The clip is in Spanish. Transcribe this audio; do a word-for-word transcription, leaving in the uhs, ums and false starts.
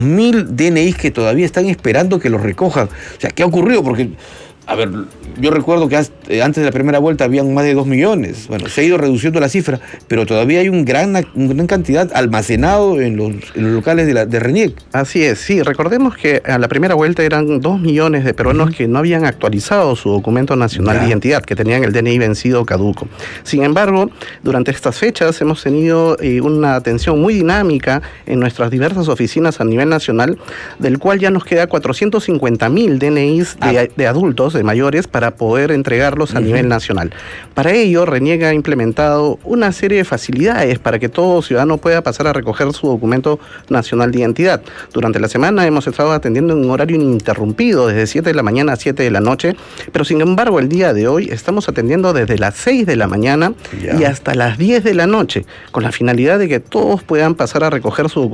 mil D N Is que todavía están esperando que los recojan. O sea, ¿qué ha ocurrido? Porque, a ver, yo recuerdo que antes de la primera vuelta habían más de dos millones. Bueno, se ha ido reduciendo la cifra, pero todavía hay un gran, una gran cantidad almacenado en los, en los locales de, la, de RENIEC. Así es, sí. Recordemos que a la primera vuelta eran dos millones de peruanos uh-huh. que no habían actualizado su documento nacional ya. de identidad, que tenían el D N I vencido caduco. Sin embargo, durante estas fechas hemos tenido eh, una atención muy dinámica en nuestras diversas oficinas a nivel nacional, del cual ya nos queda cuatrocientos cincuenta mil D N Is de, ah. de adultos, de mayores, para poder entregarlos a uh-huh. nivel nacional. Para ello, RENIEC ha implementado una serie de facilidades para que todo ciudadano pueda pasar a recoger su documento nacional de identidad. Durante la semana hemos estado atendiendo en un horario ininterrumpido, desde siete de la mañana a siete de la noche, pero sin embargo el día de hoy estamos atendiendo desde las seis de la mañana ya. y hasta las diez de la noche, con la finalidad de que todos puedan pasar a recoger su documento